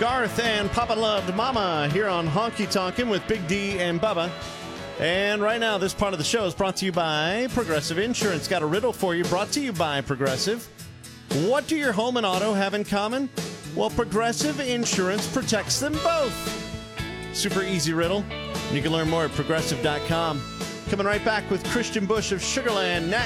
Garth and Papa Loved Mama here on Honky Tonkin' with Big D and Bubba. And right now, this part of the show is brought to you by Progressive Insurance. Got a riddle for you, brought to you by Progressive. What do your home and auto have in common? Well, Progressive Insurance protects them both. Super easy riddle. You can learn more at Progressive.com. Coming right back with Christian Bush of Sugarland next.